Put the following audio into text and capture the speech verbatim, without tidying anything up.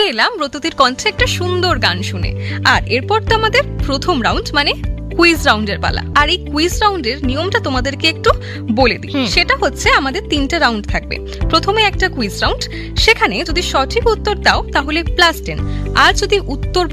এলাম ব্রততির কণ্ঠে একটা সুন্দর গান শুনে। আর এরপর তো আমাদের প্রথম রাউন্ড মানে কুইজ রাউন্ডের পালা। আর এই কুইজ রাউন্ডের নিয়মটা তোমাদেরকে একটু বলে দিই। সেটা হচ্ছে আমাদের তিনটা রাউন্ড থাকবে। প্রথমে একটা কুইজ রাউন্ড, সেখানে যদি সঠিক উত্তর দাও তাহলে প্লাস টেন, আর যদি উত্তর